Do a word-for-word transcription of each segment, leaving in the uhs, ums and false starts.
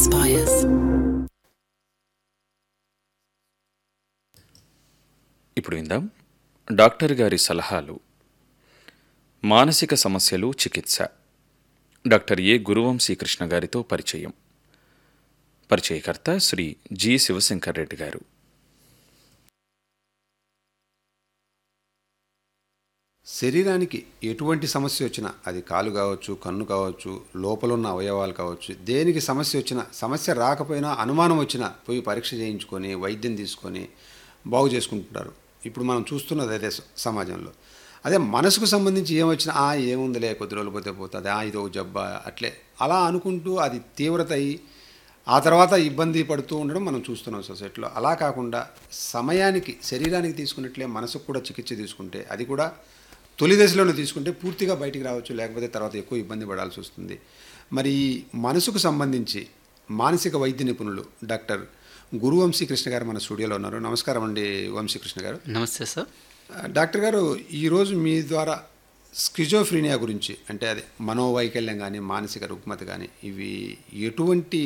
inspires. ఇప్పుడు విందాం doctor గారి సలహాలు. మానసిక సమస్యలు చికిత్స. డాక్టర్ ఏ గురువంశీ కృష్ణ గారితో పరిచయం. పరిచయకర్త శ్రీ జి శివశంకర్ రెడ్డి గారు. శరీరానికి ఎటువంటి సమస్య వచ్చినా, అది కాలు కావచ్చు, కన్ను కావచ్చు, లోపల ఉన్న అవయవాలు కావచ్చు, దేనికి సమస్య వచ్చినా, సమస్య రాకపోయినా అనుమానం వచ్చినా పోయి పరీక్ష చేయించుకొని వైద్యం తీసుకొని బాగు చేసుకుంటుంటారు. ఇప్పుడు మనం చూస్తున్నది అదే సమాజంలో. అదే మనసుకు సంబంధించి ఏమొచ్చినా ఆ ఏముందిలే కొద్ది రోజులు పోతే పోతుంది, ఆ ఇదో జబ్బా, అట్లే అలా అనుకుంటూ అది తీవ్రత అయ్యి ఆ తర్వాత ఇబ్బంది పడుతూ ఉండడం మనం చూస్తున్నాం సొసైటీలో. అలా కాకుండా సమయానికి శరీరానికి తీసుకున్నట్లే మనసుకు కూడా చికిత్స తీసుకుంటే, అది కూడా తొలి దశలోనే తీసుకుంటే పూర్తిగా బయటికి రావచ్చు, లేకపోతే తర్వాత ఎక్కువ ఇబ్బంది పడాల్సి వస్తుంది. మరి మనసుకు సంబంధించి మానసిక వైద్య నిపుణులు డాక్టర్ గురువంశీ కృష్ణ గారు మన స్టూడియోలో ఉన్నారు. నమస్కారం అండి వంశీకృష్ణ గారు. నమస్తే సార్. డాక్టర్ గారు, ఈరోజు మీ ద్వారా స్కిజోఫ్రీనియా గురించి, అంటే అదే మనోవైకల్యం కానీ మానసిక రుగ్మత కానీ, ఇవి ఎటువంటి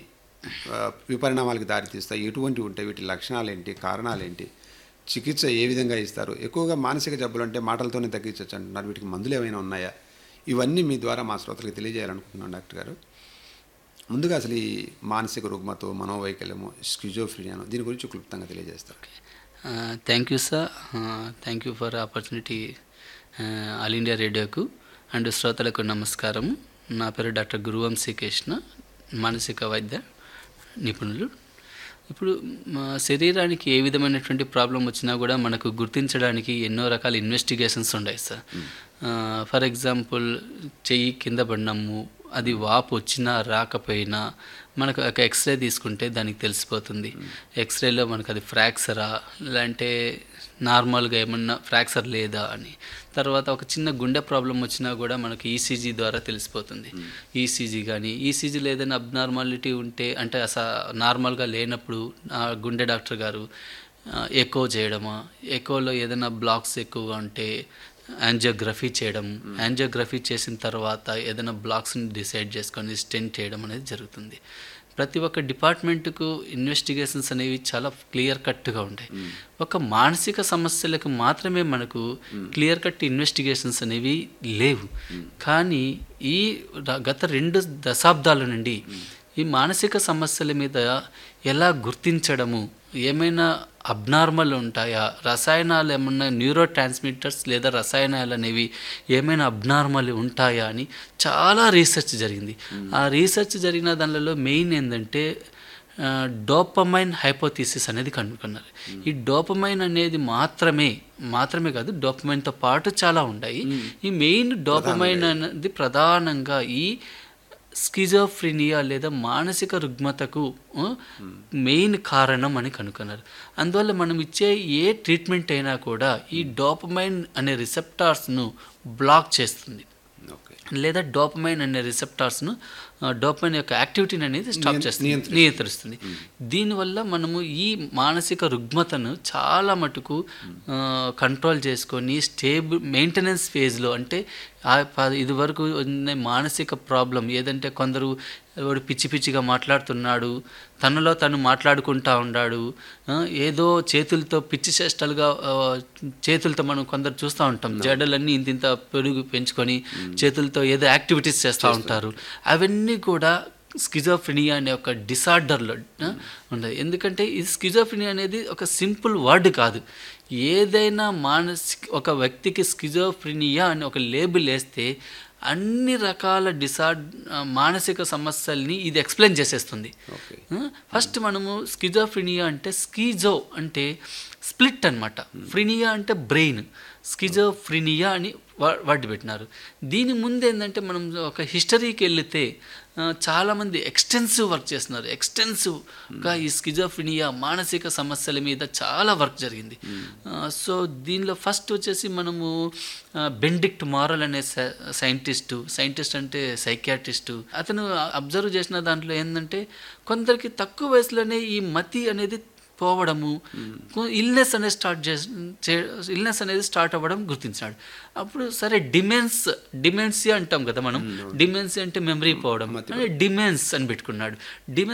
విపరిణామాలకు దారితీస్తాయి, ఎటువంటి ఉంటాయి, వీటి లక్షణాలు ఏంటి, కారణాలు ఏంటి, చికిత్స ఏ విధంగా ఇస్తారు? ఎక్కువగా మానసిక జబ్బులు అంటే మాటలతోనే తగ్గించవచ్చు అంటున్నారు, వీటికి మందులు ఏమైనా ఉన్నాయా? ఇవన్నీ మీ ద్వారా మా శ్రోతలకు తెలియజేయాలనుకుంటున్నాను డాక్టర్ గారు. ముందుగా అసలు ఈ మానసిక రుగ్మత, మనోవైకల్యము, స్కిజోఫ్రీనియాను, దీని గురించి క్లుప్తంగా తెలియజేస్తారు. Thank you sir. Thank you for opportunity all India రేడియోకు and శ్రోతలకు నమస్కారం. నా పేరు డాక్టర్ గురువంశీ కృష్ణ, మానసిక వైద్య నిపుణులు. ఇప్పుడు మా శరీరానికి ఏ విధమైనటువంటి ప్రాబ్లం వచ్చినా కూడా మనకు గుర్తించడానికి ఎన్నో రకాల ఇన్వెస్టిగేషన్స్ ఉన్నాయి సార్. ఫర్ ఎగ్జాంపుల్, చెయ్యి కింద పడినాము, అది వాపు వచ్చినా రాకపోయినా మనకు ఒక ఎక్స్రే తీసుకుంటే దానికి తెలిసిపోతుంది. ఎక్స్రేలో మనకు అది ఫ్రాక్చరా లేదంటే నార్మల్గా ఏమన్నా ఫ్రాక్చర్ లేదా అని. తర్వాత ఒక చిన్న గుండె ప్రాబ్లం వచ్చినా కూడా మనకు ఈసీజీ ద్వారా తెలిసిపోతుంది. ఈసీజీ కానీ ఈసీజీలో ఏదైనా అబ్నార్మాలిటీ ఉంటే, అంటే అసలు నార్మల్గా లేనప్పుడు గుండె డాక్టర్ గారు ఎకో చేయడమా, ఎకోలో ఏదైనా బ్లాక్స్ ఎక్కువగా ఉంటే యాంజియోగ్రఫీ చేయడం, యాంజియోగ్రఫీ చేసిన తర్వాత ఏదైనా బ్లాక్స్ని డిసైడ్ చేసుకొని స్టెంట్ చేయడం అనేది జరుగుతుంది. ప్రతి ఒక్క డిపార్ట్మెంట్కు ఇన్వెస్టిగేషన్స్ అనేవి చాలా క్లియర్ కట్గా ఉంటాయి. ఒక మానసిక సమస్యలకు మాత్రమే మనకు క్లియర్ కట్ ఇన్వెస్టిగేషన్స్ అనేవి లేవు. కానీ ఈ గత రెండు దశాబ్దాల నుండి ఈ మానసిక సమస్యల మీద ఎలా గుర్తించడము, ఏమైనా అబ్నార్మల్ ఉంటాయా, రసాయనాలు ఏమన్నా న్యూరో ట్రాన్స్మిటర్స్ లేదా రసాయనాలు అనేవి ఏమైనా అబ్నార్మల్ ఉంటాయా అని చాలా రీసెర్చ్ జరిగింది. ఆ రీసెర్చ్ జరిగిన దానిలో మెయిన్ ఏంటంటే డోపమైన్ హైపోథీసిస్ అనేది కనుక్కున్నారు. ఈ డోపమైన్ అనేది మాత్రమే మాత్రమే కాదు, డోపమైన్తో పాటు చాలా ఉంటాయి. ఈ మెయిన్ డోపమైన్ అనేది ప్రధానంగా ఈ స్కిజోఫ్రీనియా లేదా మానసిక రుగ్మతకు మెయిన్ కారణం అని కనుక్కున్నారు. అందువల్ల మనం ఇచ్చే ఏ ట్రీట్మెంట్ అయినా కూడా ఈ డోపమైన్ అనే రిసెప్టార్స్ను బ్లాక్ చేస్తుంది, లేదా డోపమైన్ అనే రిసెప్టార్స్ను డోపమైన్ యొక్క యాక్టివిటీని అనేది స్టాప్ చేస్తుంది, నియంత్రిస్తుంది. దీనివల్ల మనము ఈ మానసిక రుగ్మతను చాలా మటుకు కంట్రోల్ చేసుకొని స్టేబుల్ మెయింటెనెన్స్ ఫేజ్లో, అంటే ఇది వరకు మానసిక ప్రాబ్లం ఏదంటే కొందరు వాడు పిచ్చి పిచ్చిగా మాట్లాడుతున్నాడు, తనలో తను మాట్లాడుకుంటా ఉన్నాడు, ఏదో చేతులతో పిచ్చి చేష్టలుగా చేతులతో మనం కొందరు చూస్తూ ఉంటాం, జడలన్నీ ఇంత ఇంత పెరుగు పెంచుకొని చేతులతో ఏదో యాక్టివిటీస్ చేస్తూ ఉంటారు. అవన్నీ కూడా స్కిజోఫ్రీనియా అనే ఒక డిసార్డర్లో ఉండదు. ఎందుకంటే ఈ స్కిజోఫ్రీనియా అనేది ఒక సింపుల్ వర్డ్ కాదు. ఏదైనా మానసిక ఒక వ్యక్తికి స్కిజోఫ్రీనియా అని ఒక లేబుల్ వేస్తే అన్ని రకాల డిసార్డ్ మానసిక సమస్యల్ని ఇది ఎక్స్ప్లెయిన్ చేసేస్తుంది. ఫస్ట్ మనము స్కిజోఫ్రీనియా అంటే, స్కిజో అంటే స్ప్లిట్ అనమాట, ఫ్రీనియా అంటే బ్రెయిన్, స్కిజోఫ్రీనియా అని వర్డ్ పెట్టినారు. దీని ముందు ఏంటంటే మనం ఒక హిస్టరీకి వెళితే చాలామంది ఎక్స్టెన్సివ్ వర్క్ చేస్తున్నారు. ఎక్స్టెన్సివ్గా ఈ స్కిజోఫ్రీనియా మానసిక సమస్యల మీద చాలా వర్క్ జరిగింది. సో దీనిలో ఫస్ట్ వచ్చేసి మనము బెండిక్ట్ మారల్ అనే సైంటిస్టు సైంటిస్ట్ అంటే సైకియాట్రిస్టు అతను అబ్జర్వ్ చేసిన దాంట్లో ఏంటంటే, కొందరికి తక్కువ వయసులోనే ఈ మతి అనేది పోవడము, ఇల్నెస్ అనేది స్టార్ట్ చే ఇల్నెస్ అనేది స్టార్ట్ అవ్వడం గుర్తించాడు. అప్పుడు సరే డిమెన్స్ డిమెన్సియా అంటాం కదా మనం, డిమెన్సియా అంటే మెమరీ పోవడం, డిమెన్స్ అని పెట్టుకున్నాడు. డిమెన్స్